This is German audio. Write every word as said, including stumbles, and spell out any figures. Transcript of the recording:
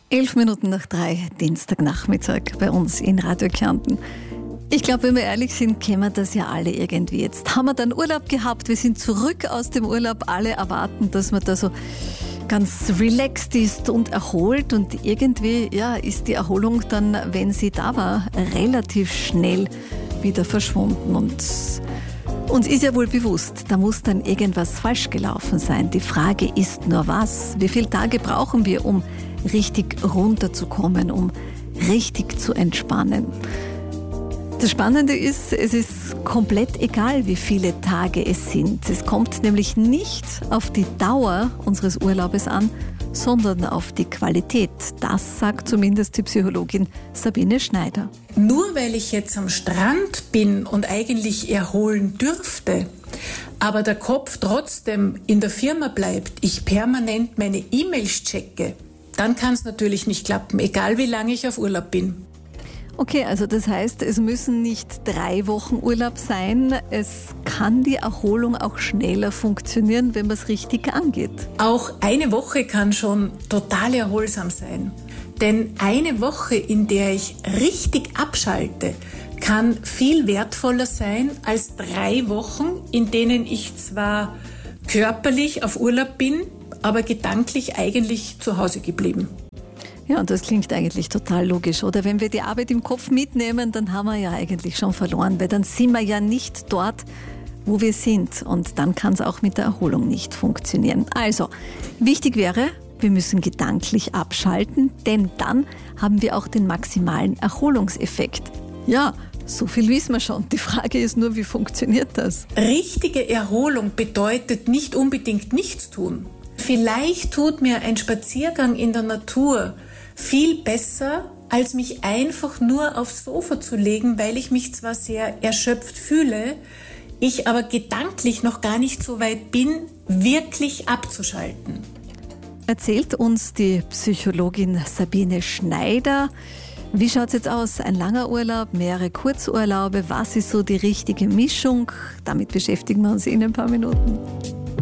Elf Minuten nach drei, Dienstagnachmittag bei uns in Radio Kärnten. Ich glaube, wenn wir ehrlich sind, kennen wir das ja alle irgendwie. Jetzt haben wir dann Urlaub gehabt, wir sind zurück aus dem Urlaub. Alle erwarten, dass man da so ganz relaxed ist und erholt. Und irgendwie ja, ist die Erholung dann, wenn sie da war, relativ schnell wieder verschwunden. Und uns ist ja wohl bewusst, da muss dann irgendwas falsch gelaufen sein. Die Frage ist nur was. Wie viele Tage brauchen wir, um richtig runterzukommen, um richtig zu entspannen? Das Spannende ist, es ist komplett egal, wie viele Tage es sind. Es kommt nämlich nicht auf die Dauer unseres Urlaubes an, sondern auf die Qualität. Das sagt zumindest die Psychologin Sabine Schneider. Nur weil ich jetzt am Strand bin und eigentlich erholen dürfte, aber der Kopf trotzdem in der Firma bleibt, ich permanent meine E-Mails checke, dann kann es natürlich nicht klappen, egal wie lange ich auf Urlaub bin. Okay, also das heißt, es müssen nicht drei Wochen Urlaub sein. Es kann die Erholung auch schneller funktionieren, wenn man es richtig angeht. Auch eine Woche kann schon total erholsam sein. Denn eine Woche, in der ich richtig abschalte, kann viel wertvoller sein als drei Wochen, in denen ich zwar körperlich auf Urlaub bin, aber gedanklich eigentlich zu Hause geblieben. Ja, und das klingt eigentlich total logisch. Oder wenn wir die Arbeit im Kopf mitnehmen, dann haben wir ja eigentlich schon verloren, weil dann sind wir ja nicht dort, wo wir sind. Und dann kann es auch mit der Erholung nicht funktionieren. Also, wichtig wäre, wir müssen gedanklich abschalten, denn dann haben wir auch den maximalen Erholungseffekt. Ja, so viel wissen wir schon. Die Frage ist nur, wie funktioniert das? Richtige Erholung bedeutet nicht unbedingt nichts tun. Vielleicht tut mir ein Spaziergang in der Natur viel besser, als mich einfach nur aufs Sofa zu legen, weil ich mich zwar sehr erschöpft fühle, ich aber gedanklich noch gar nicht so weit bin, wirklich abzuschalten. Erzählt uns die Psychologin Sabine Schneider. Wie schaut es jetzt aus? Ein langer Urlaub, mehrere Kurzurlaube? Was ist so die richtige Mischung? Damit beschäftigen wir uns in ein paar Minuten.